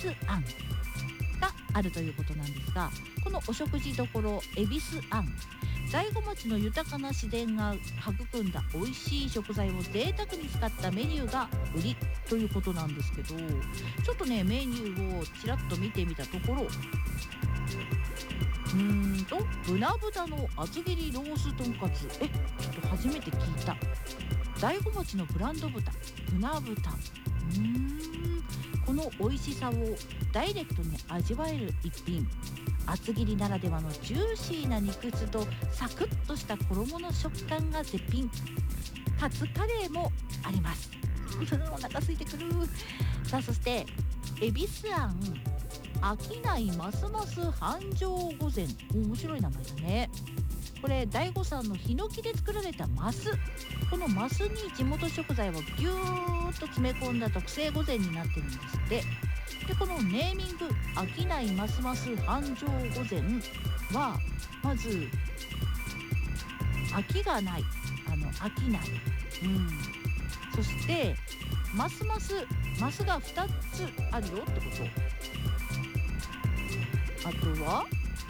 寿庵があるということなんですが、このお食事処恵比寿庵、大子町の豊かな自然が育んだ美味しい食材を贅沢に使ったメニューが売りということなんですけど、ちょっとねメニューをちらっと見てみたところ、船豚の厚切りロースとんかつ、ちょっと初めて聞いた。大子町のブランド豚、船豚。この美味しさをダイレクトに味わえる一品。厚切りならではのジューシーな肉質とサクッとした衣の食感が絶品。カツカレーもあります。お腹空いてくる。さあ、そして恵比寿庵商いますます繁盛御膳、面白い名前だね。これ大子さんのヒノキで作られたマス、このマスに地元食材をギューッと詰め込んだ特製御膳になってるんですって。でこのネーミング商いますます繁盛御膳は、まず飽きがない、飽きない、そしてますますマスが2つあるよってこと。あとは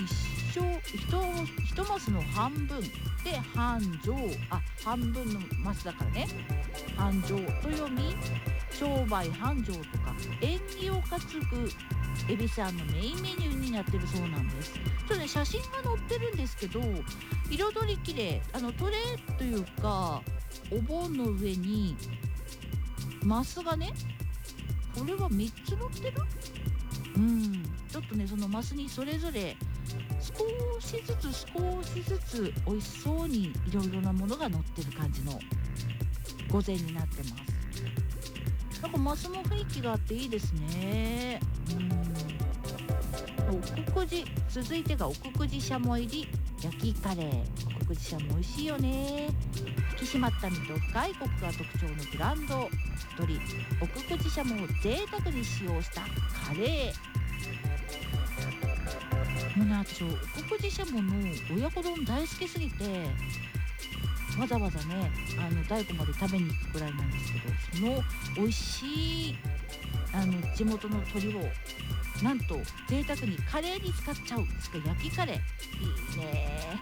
1マスの半分で繁盛、半分のマスだからね、繁盛と読み、商売繁盛とか縁起を担ぐ恵比寿庵のメインメニューになってるそうなんです。ちょっとね写真が載ってるんですけど、彩りきれい、トレーというかお盆の上にマスがね、これは3つ乗ってる。ちょっとねそのマスにそれぞれ少しずつ美味しそうにいろいろなものが乗ってる感じの御膳になってます。なんかマスの雰囲気があっていいですね。奥久慈、続いてが奥久慈しゃも入り焼きカレー。奥久慈しゃも美味しいよね。引き締まった身と深いコクが特徴のブランド鶏奥久慈しゃもを贅沢に使用したカレー。もうね、私奥久慈しゃもの親子丼大好きすぎて、わざわざね大子まで食べに行くくらいなんですけど、その美味しい地元の鶏をなんと贅沢にカレーに使っちゃう。しかも焼きカレーいいね。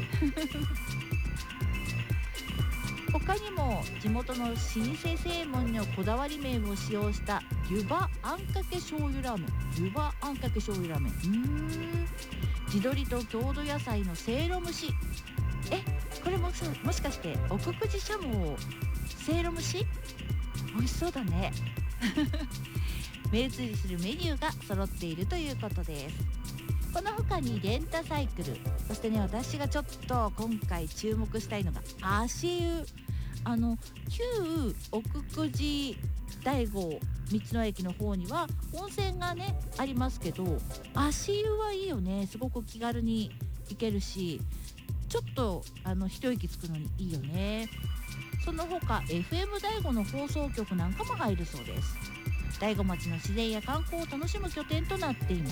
他にも地元の老舗製麺のこだわり麺を使用した湯葉あんかけ醤油ラーメン。湯葉あんかけ醤油ラーメン、地鶏と郷土野菜のせいろ蒸し。これもしかして奥久慈しゃもをせいろ蒸し、美味しそうだね。目移りするメニューが揃っているということです。この他にレンタサイクル、そしてね私がちょっと今回注目したいのが足湯。旧奥久慈大子道の駅の方には温泉がねありますけど、足湯はいいよね。すごく気軽に行けるし、ちょっと一息つくのにいいよね。その他 FM 大子の放送局なんかも入るそうです。大子町の自然や観光を楽しむ拠点となっています。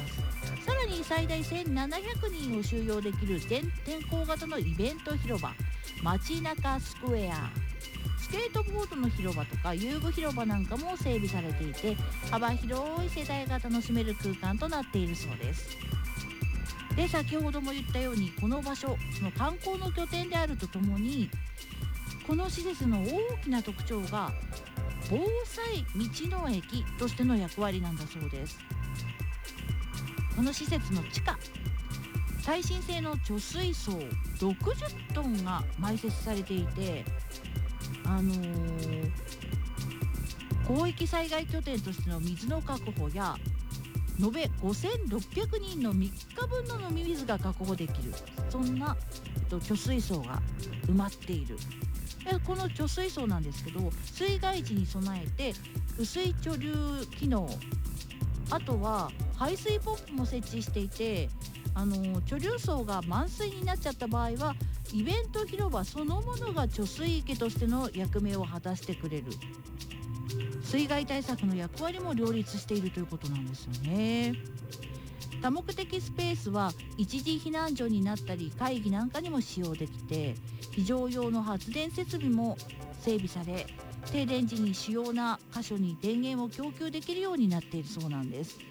さらに最大1700人を収容できる全天候型のイベント広場街中スクエア、スケートボードの広場とか遊具広場なんかも整備されていて、幅広い世代が楽しめる空間となっているそうです。で先ほども言ったように、この場所その観光の拠点であるとともに、この施設の大きな特徴が防災道の駅としての役割なんだそうです。この施設の地下、耐震性の貯水槽60トンが埋設されていて、広域災害拠点としての水の確保や延べ5600人の3日分の飲み水が確保できる、そんな、貯水槽が埋まっている。この貯水槽なんですけど、水害時に備えて雨水貯留機能、あとは排水ポンプも設置していて、貯留槽が満水になっちゃった場合はイベント広場そのものが貯水池としての役目を果たしてくれる。水害対策の役割も両立しているということなんですよね。多目的スペースは一時避難所になったり会議なんかにも使用できて、非常用の発電設備も整備され、停電時に主要な箇所に電源を供給できるようになっているそうなんです。